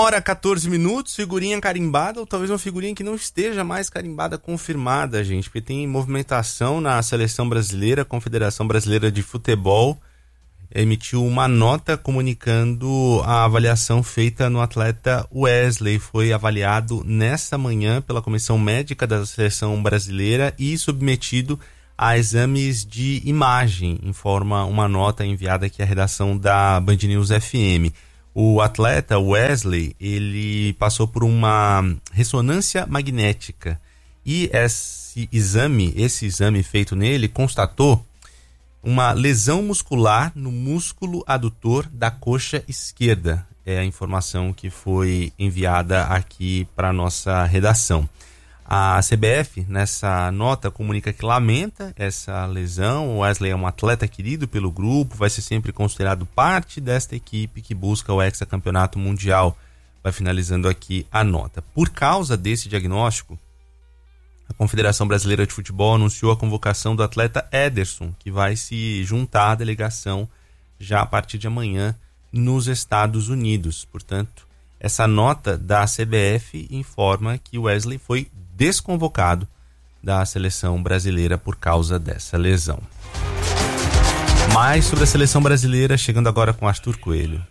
1h14, figurinha carimbada, ou talvez uma figurinha que não esteja mais carimbada, confirmada, gente, porque tem movimentação na seleção brasileira. A Confederação Brasileira de Futebol emitiu uma nota comunicando a avaliação feita no atleta Wesley. Foi avaliado nesta manhã pela comissão médica da seleção brasileira e submetido a exames de imagem, informa uma nota enviada aqui à redação da Band News FM. O atleta Wesley, ele passou por uma ressonância magnética e esse exame feito nele constatou uma lesão muscular no músculo adutor da coxa esquerda. É a informação que foi enviada aqui para a nossa redação. A CBF, nessa nota, comunica que lamenta essa lesão. O Wesley é um atleta querido pelo grupo, vai ser sempre considerado parte desta equipe que busca o hexacampeonato mundial. Vai finalizando aqui a nota. Por causa desse diagnóstico, a Confederação Brasileira de Futebol anunciou a convocação do atleta Ederson, que vai se juntar à delegação já a partir de amanhã nos Estados Unidos. Portanto, essa nota da CBF informa que o Wesley foi desconvocado da seleção brasileira por causa dessa lesão. Mais sobre a seleção brasileira, chegando agora com Arthur Coelho.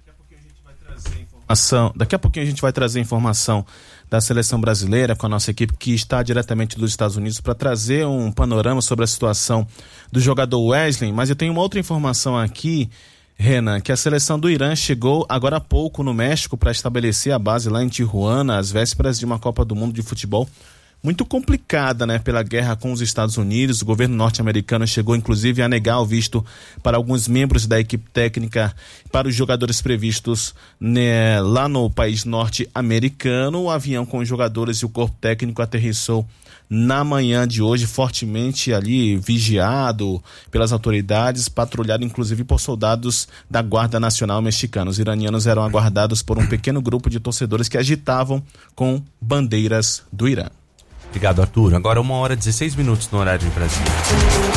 Daqui a pouquinho a gente vai trazer informação da seleção brasileira com a nossa equipe que está diretamente dos Estados Unidos para trazer um panorama sobre a situação do jogador Wesley. Mas eu tenho uma outra informação aqui, Renan, que a seleção do Irã chegou agora há pouco no México para estabelecer a base lá em Tijuana, às vésperas de uma Copa do Mundo de futebol muito complicada, né, pela guerra com os Estados Unidos. O governo norte-americano chegou inclusive a negar o visto para alguns membros da equipe técnica, para os jogadores previstos, né, lá no país norte-americano. O avião com os jogadores e o corpo técnico aterrissou na manhã de hoje, fortemente ali vigiado pelas autoridades, patrulhado inclusive por soldados da Guarda Nacional Mexicana. Os iranianos eram aguardados por um pequeno grupo de torcedores que agitavam com bandeiras do Irã. Obrigado, Arthur. Agora 1h16 no horário de Brasília.